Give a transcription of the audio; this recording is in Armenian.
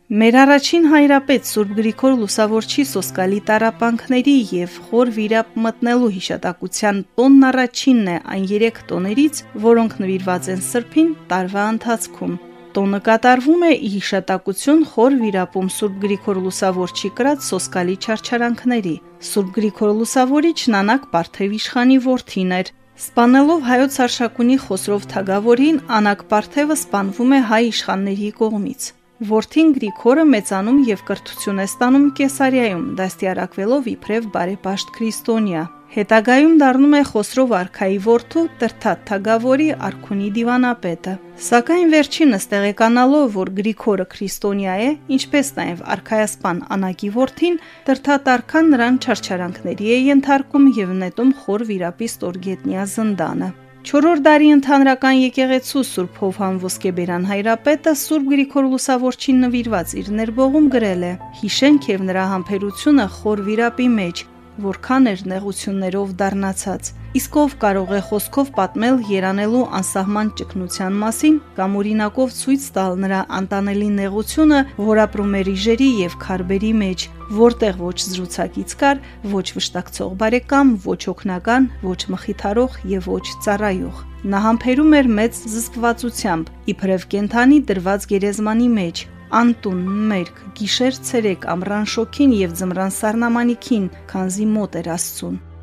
Մեր առաջին հայրապետ Սուրբ Գրիգոր Լուսավորչի սոսկալի տառապանքների և խոր վիրապ մտնելու հիշատակության տոնն առաջինն է այն 3 տոներից, որոնք նվիրված են Սրբին տարվա ընթացքում։ Տոնը կատարվում է ի հիշատակություն խոր վիրապում Սուրբ Գրիգոր Լուսավորչի կրած սոսկալի չարչարանքների։ Սուրբ Գրիգոր Լուսավորիչն Անակ Պարթև իշխանի որդին էր։ Սպանելով հայոց հռչակունի Խոսրով թագավորին, Անակ Պարթևը սպանվում է հայ իշխանների կողմից։ Որդին Գրիգորը մեծանում և կրթություն է ստանում Կեսարիայում, դաստիարակվելով իբրև բարեպաշտ քրիստոնյա։ Հետագայում դառնում է Խոսրով արքայի որդու Տրդատ թագավորի արքունի դիվանապետը։ Սակայն վերջինս տեղեկանալով, որ Գրիգորը քրիստոնյա է, ինչպես նաև արքայասպան Անակի որդին, Տրդատ արքան նրան չարչարանքների է ենթարկում և նետում խոր վիրապի ստորգետնյա զնդանը։ 4-րդ դարի ընդհանրական եկեղեցու Սուրբ Հովհան Ոսկեբերան հայրապետը Սուրբ Գրիգոր Լուսավորչին նվիրված իր ներբողում գրել է. «Հիշենք և նրա համբերությունը խոր վիրապի մեջ, որքան էր նեղություններով դառնացած։ Իսկ ով կարող է խոսքով պատմել երանելու անսահման ճգնության մասին կամ օրինակով ցույց տալ նրա անտանելի նեղությունը, որ ապրում էր իժերի և քարբերի մեջ, որտեղ ոչ զրուցակից կար, ոչ վշտակցող բարեկամ, ոչ օգնական, ոչ մխիթարող և ոչ ծառայող։ Նա համբերում էր մեծ զսպվածությամբ, իբրև կենդանի դրված գերեզմանի մեջ, անտուն, մերկ, գիշեր ցերեկ ամռան շոգին և ձմռան սառնամանիքին, քանզի մոտ էր Աստծուն։